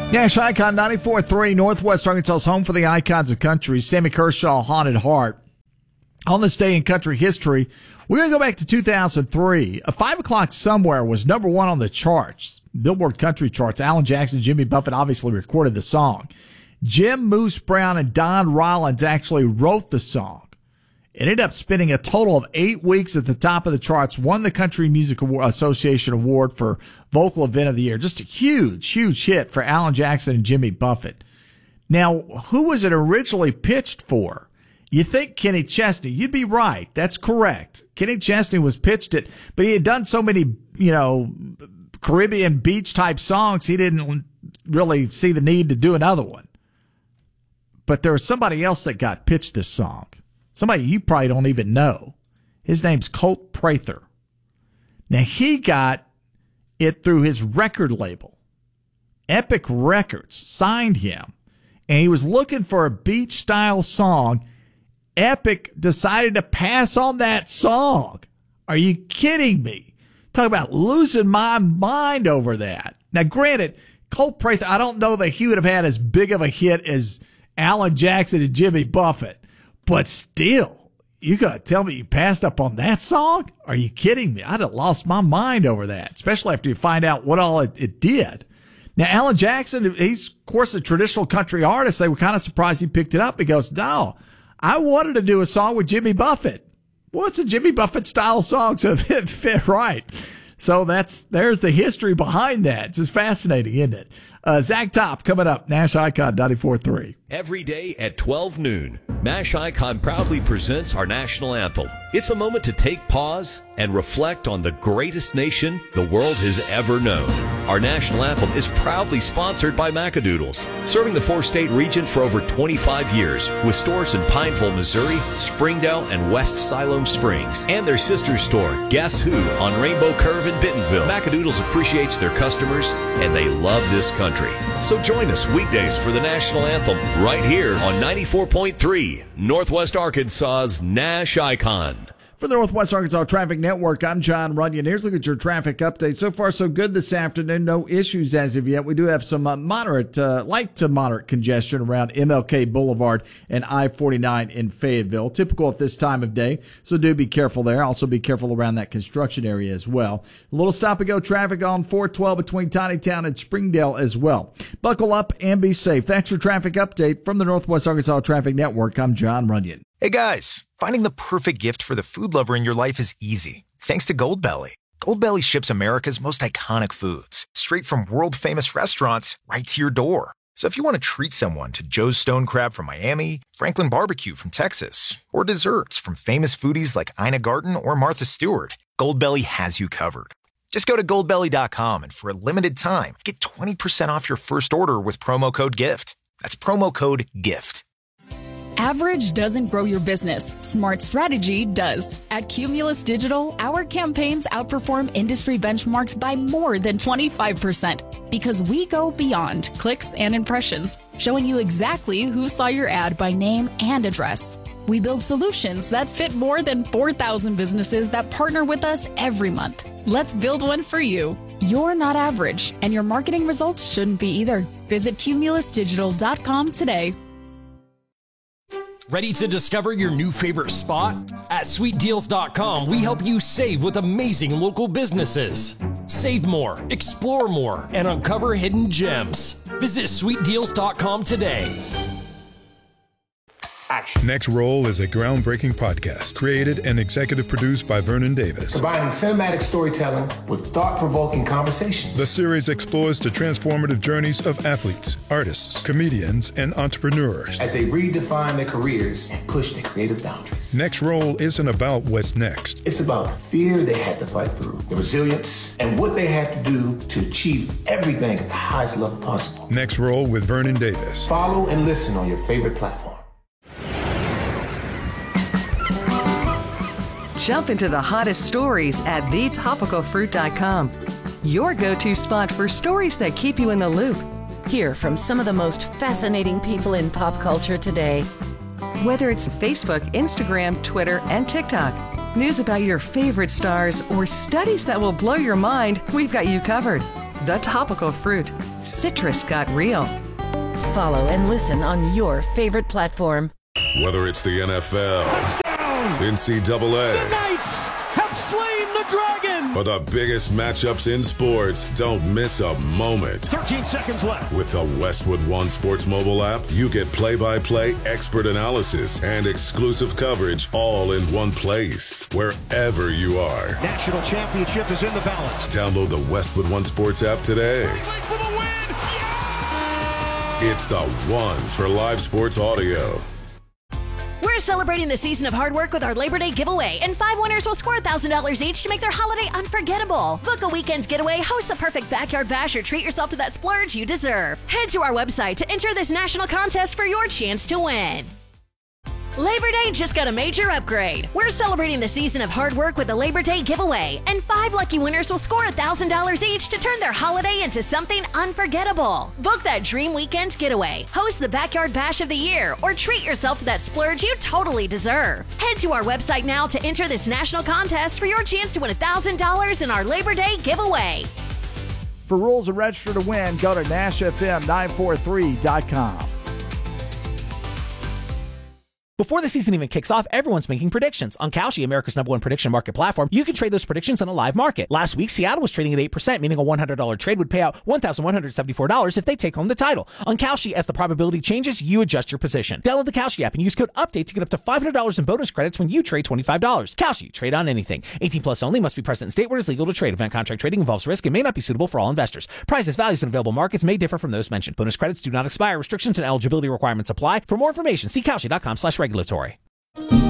National Icon 94.3, Northwest Arkansas's home for the icons of country. Sammy Kershaw, Haunted Heart. On this day in country history, we're going to go back to 2003. A 5 o'clock somewhere was number one on the charts, Billboard country charts. Alan Jackson, Jimmy Buffett obviously recorded the song. Jim Moose Brown and Don Rollins actually wrote the song. It ended up spending a total of 8 weeks at the top of the charts, won the Country Music Association Award for Vocal Event of the Year. Just a huge, huge hit for Alan Jackson and Jimmy Buffett. Now, who was it originally pitched for? You think Kenny Chesney. You'd be right. That's correct. Kenny Chesney was pitched it, but he had done so many, Caribbean beach type songs, he didn't really see the need to do another one. But there was somebody else that got pitched this song. Somebody you probably don't even know. His name's Colt Prather. Now, he got it through his record label. Epic Records signed him, and he was looking for a beach-style song. Epic decided to pass on that song. Are you kidding me? Talk about losing my mind over that. Now, granted, Colt Prather, I don't know that he would have had as big of a hit as Alan Jackson and Jimmy Buffett. But still, you got to tell me you passed up on that song? Are you kidding me? I'd have lost my mind over that, especially after you find out what all it did. Now, Alan Jackson, he's, of course, a traditional country artist. They were kind of surprised he picked it up. He goes, no, I wanted to do a song with Jimmy Buffett. Well, it's a Jimmy Buffett-style song, so it fit right. So there's the history behind that. It's just fascinating, isn't it? Zach Top coming up, Nash Icon 94.3. Every day at 12 noon, MASH Icon proudly presents our national anthem. It's a moment to take pause and reflect on the greatest nation the world has ever known. Our national anthem is proudly sponsored by Macadoodles, serving the 4-state region for over 25 years, with stores in Pineville, Missouri, Springdale, and West Siloam Springs, and their sister store, Guess Who, on Rainbow Curve in Bentonville. Macadoodles appreciates their customers, and they love this country. So join us weekdays for the national anthem right here on 94.3, Northwest Arkansas's Nash Icon. For the Northwest Arkansas Traffic Network, I'm John Runyon. Here's a look at your traffic update. So far, so good this afternoon. No issues as of yet. We do have some light to moderate congestion around MLK Boulevard and I-49 in Fayetteville. Typical at this time of day, so do be careful there. Also be careful around that construction area as well. A little stop-and-go traffic on 412 between Tinytown and Springdale as well. Buckle up and be safe. That's your traffic update from the Northwest Arkansas Traffic Network. I'm John Runyon. Hey guys, finding the perfect gift for the food lover in your life is easy, thanks to Goldbelly. Goldbelly ships America's most iconic foods, straight from world-famous restaurants right to your door. So if you want to treat someone to Joe's Stone Crab from Miami, Franklin Barbecue from Texas, or desserts from famous foodies like Ina Garten or Martha Stewart, Goldbelly has you covered. Just go to goldbelly.com and for a limited time, get 20% off your first order with promo code GIFT. That's promo code GIFT. Average doesn't grow your business. Smart strategy does. At Cumulus Digital, our campaigns outperform industry benchmarks by more than 25% because we go beyond clicks and impressions, showing you exactly who saw your ad by name and address. We build solutions that fit more than 4,000 businesses that partner with us every month. Let's build one for you. You're not average, and your marketing results shouldn't be either. Visit cumulusdigital.com today. Ready to discover your new favorite spot? At sweetdeals.com, we help you save with amazing local businesses. Save more, explore more, and uncover hidden gems. Visit sweetdeals.com today. Action. Next Roll is a groundbreaking podcast created and executive produced by Vernon Davis. Combining cinematic storytelling with thought-provoking conversations. The series explores the transformative journeys of athletes, artists, comedians, and entrepreneurs as they redefine their careers and push their creative boundaries. Next Roll isn't about what's next. It's about the fear they had to fight through, the resilience, and what they had to do to achieve everything at the highest level possible. Next Roll with Vernon Davis. Follow and listen on your favorite platform. Jump into the hottest stories at thetopicalfruit.com. Your go-to spot for stories that keep you in the loop. Hear from some of the most fascinating people in pop culture today. Whether it's Facebook, Instagram, Twitter, and TikTok, news about your favorite stars, or studies that will blow your mind, we've got you covered. The Topical Fruit. Citrus got real. Follow and listen on your favorite platform. Whether it's the NFL, touchdown, NCAA, the Knights have slain the Dragon, or the biggest matchups in sports, don't miss a moment. 13 seconds left. With the Westwood One Sports mobile app, you get play-by-play expert analysis and exclusive coverage all in one place, wherever you are. National championship is in the balance. Download the Westwood One Sports app today. For the win! Yeah! It's the one for live sports audio. We're celebrating the season of hard work with our Labor Day giveaway, and 5 winners will score $1,000 each to make their holiday unforgettable. Book a weekend getaway, host the perfect backyard bash, or treat yourself to that splurge you deserve. Head to our website to enter this national contest for your chance to win. Labor Day just got a major upgrade. We're celebrating the season of hard work with the Labor Day giveaway, and 5 lucky winners will score $1,000 each to turn their holiday into something unforgettable. Book that dream weekend getaway, host the backyard bash of the year, or treat yourself to that splurge you totally deserve. Head to our website now to enter this national contest for your chance to win $1,000 in our Labor Day giveaway. For rules and register to win, go to NashFM943.com. Before the season even kicks off, everyone's making predictions. On Kalshi, America's #1 prediction market platform, you can trade those predictions on a live market. Last week, Seattle was trading at 8%, meaning a $100 trade would pay out $1,174 if they take home the title. On Kalshi, as the probability changes, you adjust your position. Download the Kalshi app and use code UPDATE to get up to $500 in bonus credits when you trade $25. Kalshi, trade on anything. 18 plus only, must be present in state where it is legal to trade. Event contract trading involves risk and may not be suitable for all investors. Prices, values, and available markets may differ from those mentioned. Bonus credits do not expire. Restrictions and eligibility requirements apply. For more information, see Kalshi.com/regulatory.